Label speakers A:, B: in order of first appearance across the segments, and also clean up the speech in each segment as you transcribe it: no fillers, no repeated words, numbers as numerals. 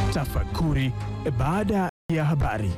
A: Tafakuri baada ya habari.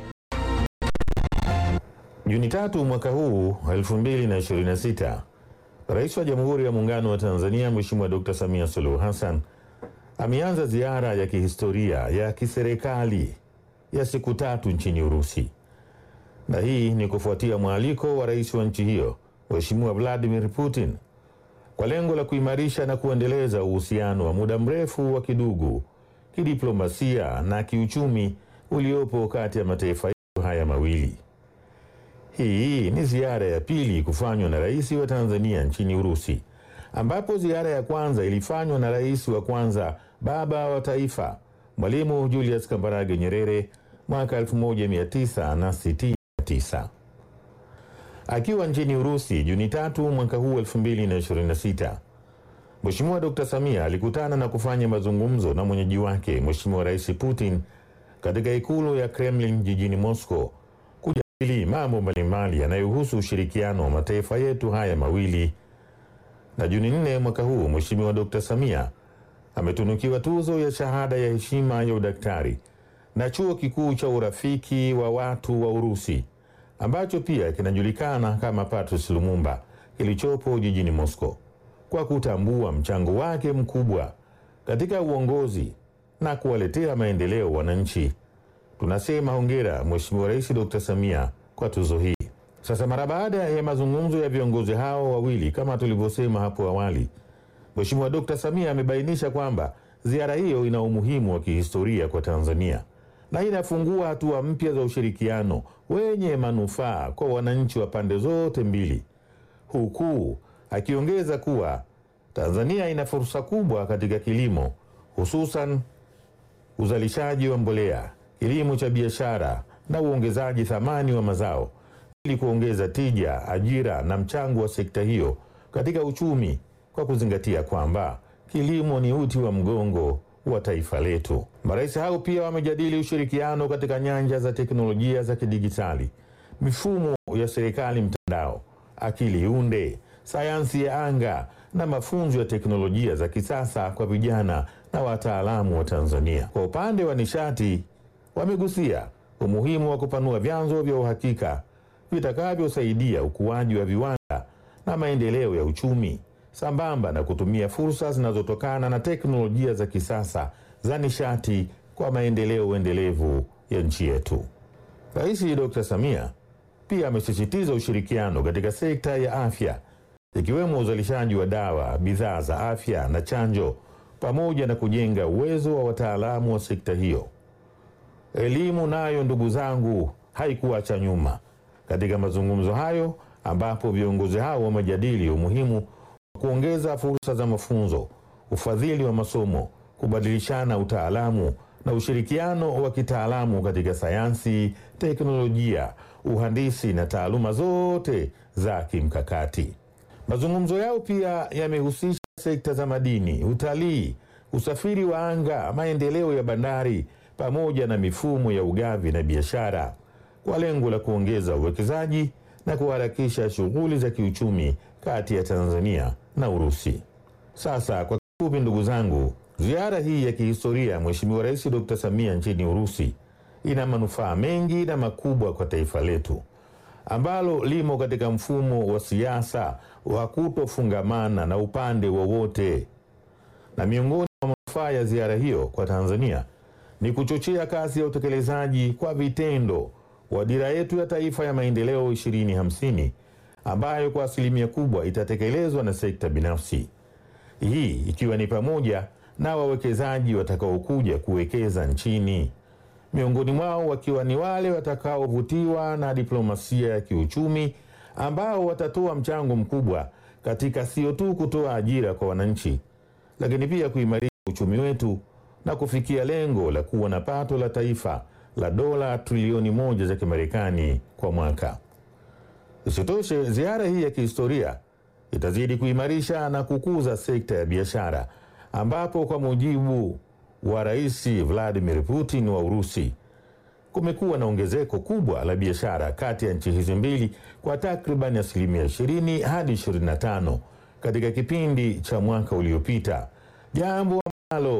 B: Juni 3 mwaka huu 2026, Rais wa Jamhuri ya Muungano wa Tanzania Mheshimiwa Dr. Samia Suluhu Hassan ameanza ziara ya kihistoria ya kiserikali ya siku 3 nchini Urusi. Na hii ni kufuatia mwaliko wa rais wa nchi hiyo Mheshimiwa Vladimir Putin kwa lengo la kuimarisha na kuendeleza uhusiano wa muda mrefu wa kidugu, kidiplomasia na kiuchumi uliopo kati ya mataifa haya mawili. Hii ni ziara ya pili kufanywa na rais wa Tanzania nchini Urusi, ambapo ziara ya kwanza ilifanywa na rais wa kwanza baba wa taifa Mwalimu Julius Kambarage Nyerere mwaka 1969. Akiwa nchini Urusi Juni 3 mwaka huu 2026, Mheshimiwa Dr. Samia alikutana na kufanya mazungumzo na mwenyeji wake Mheshimiwa Rais Putin katika ikulu ya Kremlin jijini Moscow kujadili mambo mbalimbali yanayohusu ushirikiano wa mataifa yetu haya mawili. Na Juni 4 mwaka huu Mheshimiwa Dr. Samia ametunukiwa tuzo ya shahada ya heshima ya udaktari na Chuo Kikuu cha Urafiki wa Watu wa Urusi ambacho pia kinajulikana kama Patrice Lumumba kilichopo jijini Moscow kwa kutambua mchango wake mkubwa katika uongozi na kuwaletea maendeleo wananchi. Tunasema hongera Mheshimiwa Rais Dr. Samia kwa tuzo hii. Sasa mara baada ya mazungumzo ya viongozi hao wawili kama tulivyosema hapo awali, Mheshimiwa Dr. Samia amebainisha kwamba ziara hiyo ina umuhimu wa kihistoria kwa Tanzania na inafungua hatua mpya za ushirikiano wenye manufaa kwa wananchi wa pande zote mbili, huku akiongeza kuwa Tanzania ina fursa kubwa katika kilimo, hususan uzalishaji wa mbolea, kilimo cha biashara na uongezaji thamani wa mazao ili kuongeza tija, ajira na mchango wa sekta hiyo katika uchumi, kwa kuzingatia kwamba kilimo ni uti wa mgongo wa taifa letu. Marais hao pia wamejadili ushirikiano katika nyanja za teknolojia za kidijitali, mifumo ya serikali mtandao, akili unde, sayansi ya anga na mafunzo ya teknolojia za kisasa kwa vijana na wataalamu wa Tanzania. Kwa upande wa nishati, wamegusia umuhimu wa kupanua vyanzo vya uhakika vitakavyosaidia ukuaji wa viwanda na maendeleo ya uchumi, sambamba na kutumia fursa zinazotokana na teknolojia za kisasa za nishati kwa maendeleo endelevu ya nchi yetu. Rais Dr. Samia pia amesisitiza ushirikiano katika sekta ya afya, ikiwemo uzalishaji wa dawa, bidhaa za afya na chanjo, pamoja na kujenga uwezo wa wataalamu wa sekta hiyo. Elimu nayo, ndugu zangu, haikuacha nyuma katika mazungumzo hayo, ambapo viongozi hao wamejadili umuhimu wa kuongeza fursa za mafunzo, ufadhili wa masomo, kubadilishana utaalamu na ushirikiano wa kitaalamu katika sayansi, teknolojia, uhandisi na taaluma zote za kimkakati. Mazungumzo yao pia yamehusisha sekta za madini, utalii, usafiri wa anga, maendeleo ya bandari pamoja na mifumo ya ugavi na biashara kwa lengo la kuongeza uwekezaji na kuharakisha shughuli za kiuchumi kati ya Tanzania na Urusi. Sasa kwa kifupi, ndugu zangu, ziara hii ya kihistoria Mheshimiwa Rais Dr. Samia nchini Urusi ina manufaa mengi na makubwa kwa taifa letu ambalo limo katika mfumo wa siasa wa kutofungamana na upande wowote. Na miongoni mwa manufaa ya ziara hiyo kwa Tanzania ni kuchochea kasi ya utekelezaji kwa vitendo wa dira yetu ya taifa ya maendeleo 2050 ambayo kwa asilimia kubwa itatekelezwa na sekta binafsi. Hii ikiwa ni pamoja na wawekezaji watakaokuja kuwekeza nchini, miongoni mwao wakiwa ni wale watakaovutiwa na diplomasia ya kiuchumi ambao watatoa mchango mkubwa katika sio tu kutoa ajira kwa wananchi, lakini pia kuimarisha uchumi wetu na kufikia lengo la kuwa na pato la taifa la dola trilioni 1 za Kimarekani kwa mwaka. Isitoshe, ziara hii ya kihistoria itazidi kuimarisha na kukuza sekta ya biashara, ambapo kwa mujibu wa Rais Vladimir Putin wa Urusi, kumekuwa na ongezeko kubwa la biashara kati ya nchi hizi mbili kwa takriban asilimia 20 hadi 25 katika kipindi cha mwaka uliopita, jambo ambalo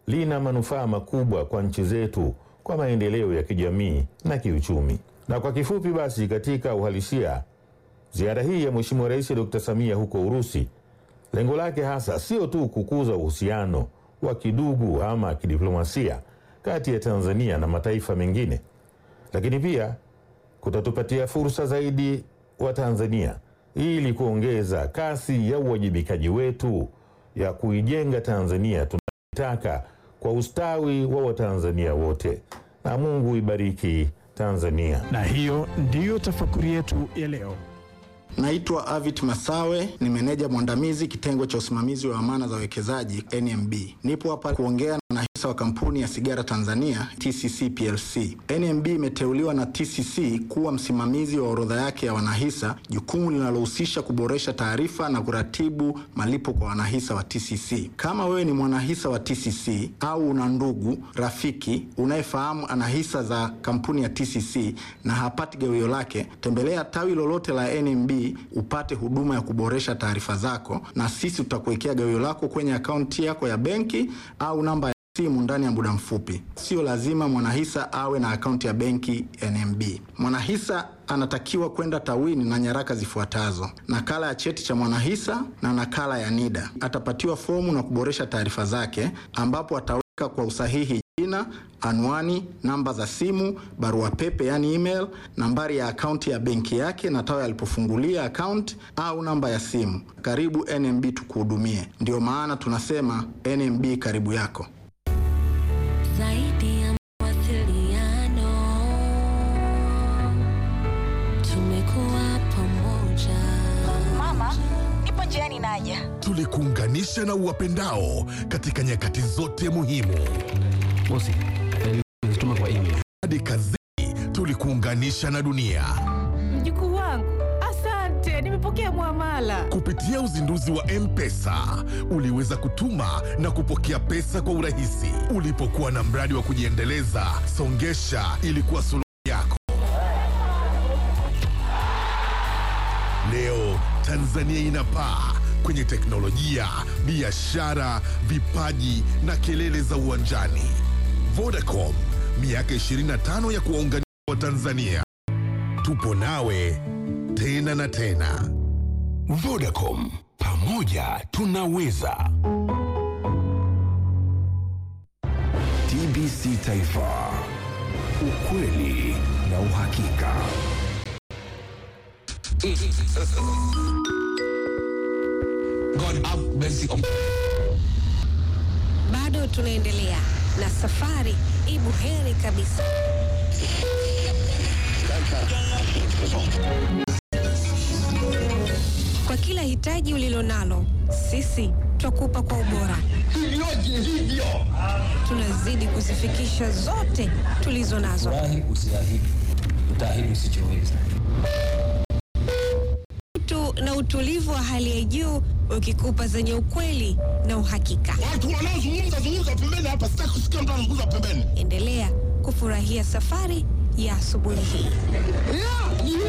B: lina manufaa makubwa kwa nchi zetu kwa maendeleo ya kijamii na kiuchumi. Na kwa kifupi basi, katika uhalisia, ziara hii ya Mheshimiwa Rais Dr. Samia huko Urusi, lengo lake hasa sio tu kukuza uhusiano wa kidugu ama kidiplomasia kati ya Tanzania na mataifa mengine, lakini pia kutatupatia fursa zaidi wa Tanzania ili kuongeza kasi ya uwajibikaji wetu ya kuijenga Tanzania tunataka kwa ustawi wa Watanzania wote. Na Mungu ibariki Tanzania.
A: Na hiyo ndiyo tafakuri yetu ya leo.
C: Naitwa Avit Masawe, ni meneja mwandamizi kitengo cha usimamizi wa amana za wawekezaji NMB. Nipo hapa kuongea na wanahisa wa kampuni ya sigara Tanzania TCC PLC. NMB imeteuliwa na TCC kuwa msimamizi wa orodha yake ya wanahisa, jukumu linalohusisha kuboresha taarifa na kuratibu malipo kwa wanahisa wa TCC. Kama wewe ni mwanahisa wa TCC au una ndugu, rafiki unayefahamu anahisa za kampuni ya TCC na hapati gawio lake, tembelea tawi lolote la NMB upate huduma ya kuboresha taarifa zako, na sisi tutakuwekea gawio lako kwenye akaunti yako ya benki au namba ya simu ndani ya muda mfupi. Sio lazima mwanahisa awe na akaunti ya benki NMB. Mwanahisa anatakiwa kwenda tawini na nyaraka zifuatazo: nakala ya cheti cha mwanahisa na nakala ya NIDA. Atapatiwa fomu na kuboresha taarifa zake, ambapo ataweka kwa usahihi jina, anwani, namba za simu, barua pepe yani email, nambari ya akaunti ya benki yake na tawi alipofungulia akaunti au namba ya simu. Karibu NMB tukuhudumie. Ndio maana tunasema NMB karibu yako.
D: Zaidi ya mawasiliano, tumekuwa pamoja.
E: Mama, nipo njiani naja.
F: Tulikuunganisha na uwapendao katika nyakati zote muhimu.
G: Bosi, nilituma kwa email.
F: Hadi kazini tulikuunganisha na dunia.
H: Mjukuu wangu, asante, nimepokea muamala.
F: Kupitia uzinduzi wa M-Pesa, uliweza kutuma na kupokea pesa kwa urahisi. Ulipokuwa na mradi wa kujiendeleza, Songesha ilikuwa suluhu yako. Leo Tanzania inapaa kwenye teknolojia, biashara, vipaji na kelele za uwanjani. Vodacom, miaka 25 ya kuwaunganisha Watanzania. Tupo nawe tena na tena.
I: Vodacom, pamoja tunaweza. TBC Taifa, ukweli na uhakika.
J: God have mercy on.
D: Bado tunaendelea na safari ibu heri kabisa. Kwa kila hitaji ulilonalo, sisi twakupa kwa ubora.
J: Hivyo.
D: Tunazidi kuzifikisha zote tulizo nazo.
G: Wahi usiahidi, utaahidi usichoweza.
D: Na utulivu wa hali ya juu ukikupa zenye ukweli na uhakika.
J: Watu wanaozungumza pembeni hapa, sitaki kusikia mtu anazungumza pembeni.
D: Endelea kufurahia safari ya asubuhi hii.